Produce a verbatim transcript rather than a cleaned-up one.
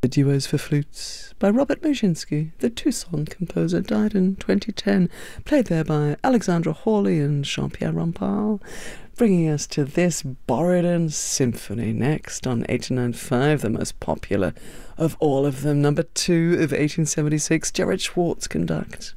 The Duos for Flutes by Robert Muszynski, the Tucson composer, died in twenty ten, played there by Alexandra Hawley and Jean-Pierre Rampal, bringing us to this Borodin Symphony next on eighty-nine point five, the most popular of all of them, number two of eighteen seventy-six, Gerard Schwartz conduct.